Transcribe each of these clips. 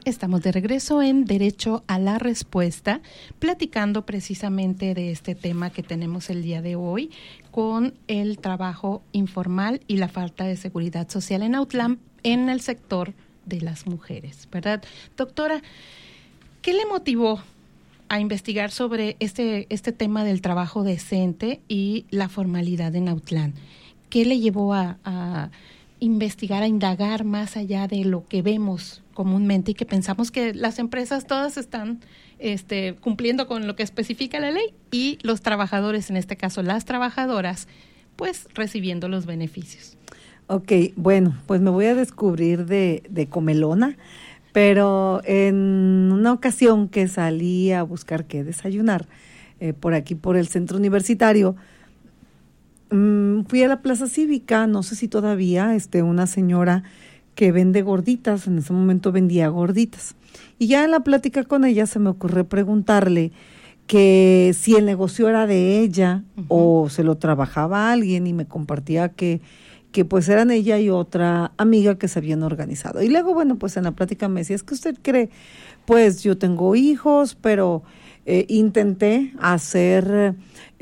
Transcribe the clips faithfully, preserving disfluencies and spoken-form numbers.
Estamos de regreso en Derecho a la Respuesta, platicando precisamente de este tema que tenemos el día de hoy con el trabajo informal y la falta de seguridad social en Autlán en el sector de las mujeres, ¿verdad? Doctora, ¿qué le motivó a investigar sobre este, este tema del trabajo decente y la formalidad en Autlán? ¿Qué le llevó a, a investigar, a indagar más allá de lo que vemos comúnmente y que pensamos que las empresas todas están este, cumpliendo con lo que especifica la ley y los trabajadores, en este caso las trabajadoras, pues recibiendo los beneficios? Ok, bueno, pues me voy a descubrir de, de comelona, pero en una ocasión que salí a buscar qué desayunar eh, por aquí, por el centro universitario, mmm, fui a la plaza cívica, no sé si todavía, este, una señora que vende gorditas, en ese momento vendía gorditas. Y ya en la plática con ella se me ocurrió preguntarle que si el negocio era de ella uh-huh. o se lo trabajaba a alguien, y me compartía que, que pues eran ella y otra amiga que se habían organizado. Y luego, bueno, pues en la plática me decía, es que usted cree, pues yo tengo hijos, pero eh, intenté hacer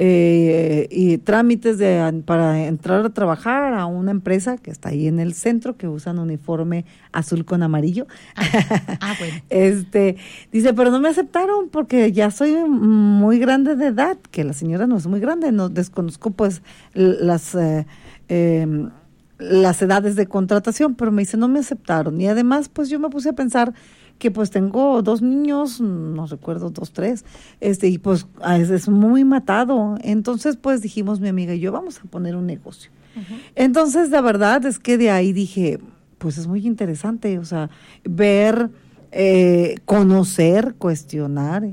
eh, y trámites de, para entrar a trabajar a una empresa que está ahí en el centro, que usan uniforme azul con amarillo. Ah, ah bueno. Este, dice, pero no me aceptaron porque ya soy muy grande de edad, que la señora no es muy grande, no desconozco pues las eh, eh, las edades de contratación, pero me dice, no me aceptaron. Y además, pues yo me puse a pensar que pues tengo dos niños, no recuerdo, dos, tres, este, y pues es, es muy matado. Entonces, pues dijimos mi amiga y yo, vamos a poner un negocio. Uh-huh. Entonces, la verdad es que de ahí dije, pues es muy interesante, o sea, ver, eh, conocer, cuestionar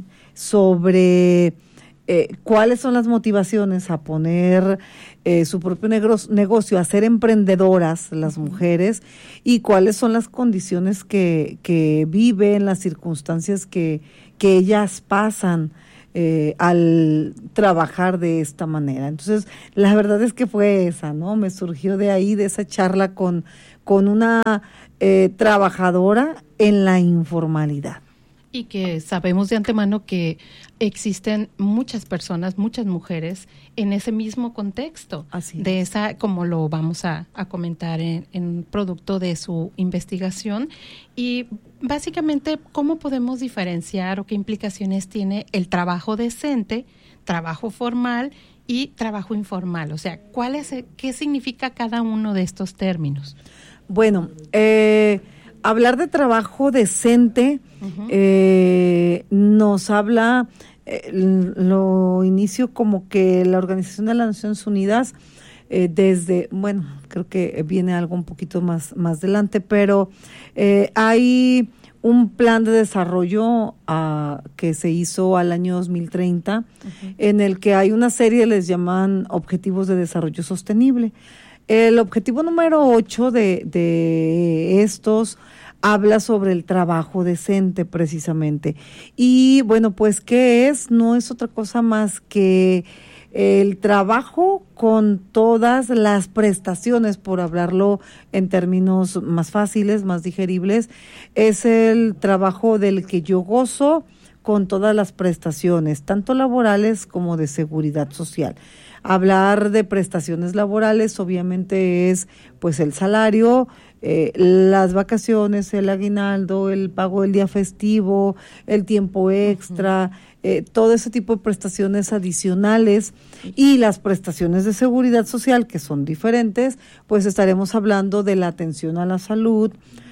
sobre eh, cuáles son las motivaciones a poner eh, su propio negro- negocio, a ser emprendedoras las mujeres, y cuáles son las condiciones que, que viven, las circunstancias que, que ellas pasan eh, al trabajar de esta manera. Entonces, la verdad es que fue esa, ¿no? Me surgió de ahí, de esa charla con, con una eh, trabajadora en la informalidad. Y que sabemos de antemano que existen muchas personas, muchas mujeres en ese mismo contexto. Así de es. esa, como lo vamos a, a comentar en, en producto de su investigación. Y básicamente, ¿cómo podemos diferenciar o qué implicaciones tiene el trabajo decente, trabajo formal y trabajo informal? O sea, ¿cuál es, qué significa cada uno de estos términos? Bueno, eh... hablar de trabajo decente uh-huh. eh, nos habla, eh, lo inicio como que la Organización de las Naciones Unidas, eh, desde, bueno, creo que viene algo un poquito más, más adelante, pero eh, hay un plan de desarrollo uh, que se hizo al año dos mil treinta, uh-huh. en el que hay una serie, les llaman Objetivos de Desarrollo Sostenible. El objetivo número ocho de, de estos habla sobre el trabajo decente, precisamente. Y bueno, pues, ¿qué es? No es otra cosa más que el trabajo con todas las prestaciones, por hablarlo en términos más fáciles, más digeribles. Es el trabajo del que yo gozo con todas las prestaciones, tanto laborales como de seguridad social. Hablar de prestaciones laborales obviamente es pues el salario, eh, las vacaciones, el aguinaldo, el pago del día festivo, el tiempo extra, uh-huh. eh, todo ese tipo de prestaciones adicionales, y las prestaciones de seguridad social, que son diferentes, pues estaremos hablando de la atención a la salud,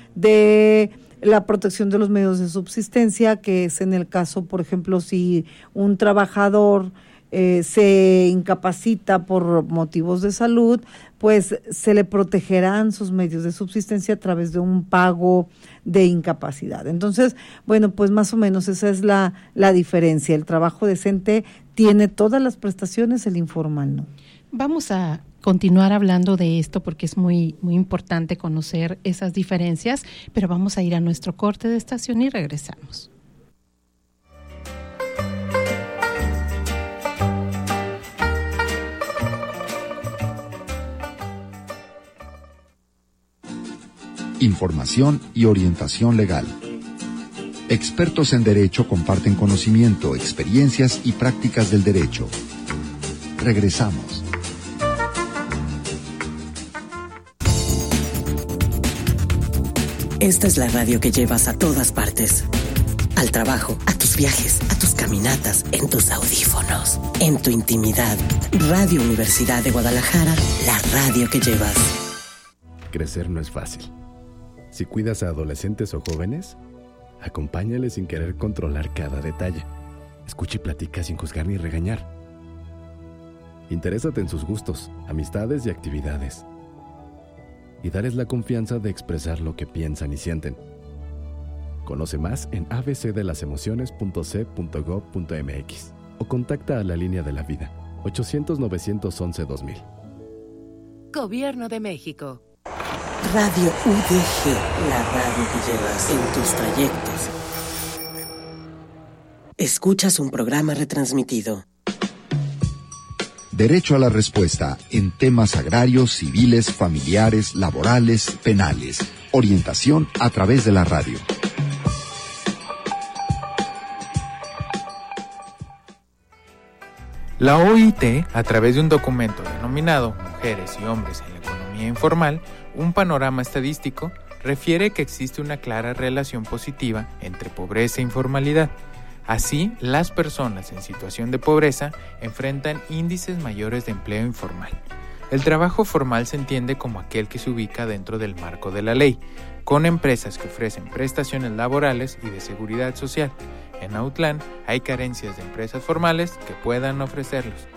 de la protección de los medios de subsistencia, que es en el caso, por ejemplo, si un trabajador Eh, se incapacita por motivos de salud, pues se le protegerán sus medios de subsistencia a través de un pago de incapacidad. Entonces, bueno, pues más o menos esa es la, la diferencia. El trabajo decente tiene todas las prestaciones, el informal no. Vamos a continuar hablando de esto porque es muy, muy importante conocer esas diferencias, pero vamos a ir a nuestro corte de estación y regresamos. Información y orientación legal. Expertos en Derecho comparten conocimiento, experiencias y prácticas del derecho. Regresamos. Esta es la radio que llevas a todas partes. Al trabajo, a tus viajes, a tus caminatas, en tus audífonos, en tu intimidad. Radio Universidad de Guadalajara, la radio que llevas. Crecer no es fácil. Si cuidas a adolescentes o jóvenes, acompáñales sin querer controlar cada detalle. Escucha y platica sin juzgar ni regañar. Interésate en sus gustos, amistades y actividades. Y darles la confianza de expresar lo que piensan y sienten. Conoce más en a b c de las emociones punto c punto gob punto m x o contacta a la Línea de la Vida, ochocientos, novecientos once, dos mil. Gobierno de México. Radio U D G, la radio que llevas en tus trayectos. Escuchas un programa retransmitido. Derecho a la respuesta en temas agrarios, civiles, familiares, laborales, penales. Orientación a través de la radio. La O I T, a través de un documento denominado Mujeres y Hombres en la Economía Informal, un panorama estadístico, refiere que existe una clara relación positiva entre pobreza e informalidad. Así, las personas en situación de pobreza enfrentan índices mayores de empleo informal. El trabajo formal se entiende como aquel que se ubica dentro del marco de la ley, con empresas que ofrecen prestaciones laborales y de seguridad social. En Autlán hay carencias de empresas formales que puedan ofrecerlos.